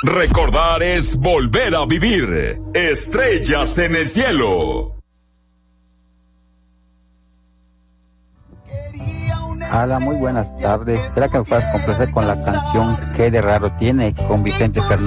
Recordar es volver a vivir. Estrellas en el cielo. Hola, muy buenas tardes. Espera que me puedas complacer con la canción Qué de raro tiene con Vicente Fernández.